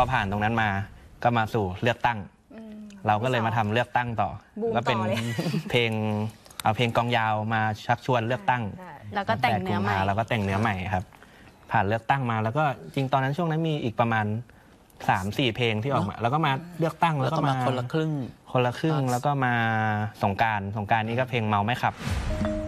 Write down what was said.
อผ่านตรงนั้นมาก็มาสู่เลือกตั้งเราก็เลยมาทำเลือกตั้งต่อก็เป็นเพลงเอาเพลงกองยาวมาชักชวนเลือกตั้งแล้วก็แต่งเนื้อใหม่แล้วก็แต่งเนื้อใหม่ครับผ่านเลือกตั้งมาแล้วก็จริงตอนนั้นช่วงนั้นมีอีกประมาณ3-4 เพลงที่ออกมาแล้วก็มาเลือกตั้งแล้วก็มาคนละครึ่งแล้วก็มาสงกรานต์นี้ก็เพลงเมาไม่ขับ